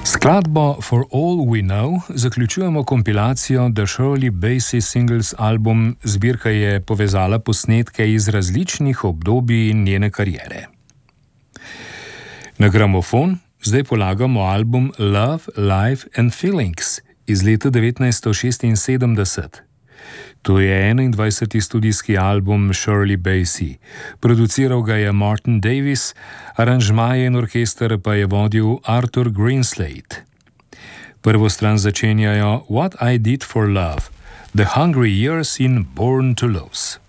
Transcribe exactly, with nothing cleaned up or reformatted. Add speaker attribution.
Speaker 1: Skladbo For All We Know zaključujemo kompilacijo The Shirley Bassey Singles album. Zbirka je povezala posnetke iz različnih obdobij njene kariere. Na gramofon zdaj polagamo album Love, Life and Feelings iz leta devetnajststo šestinsedemdeset. To je enaindvajseti studijski album Shirley Bassey. Produciral ga je Martin Davis, aranžmaje in orkester pa je vodil Arthur Greenslade. Prvo stran začenjajo What I Did for Love, The Hungry Years in Born to Lose.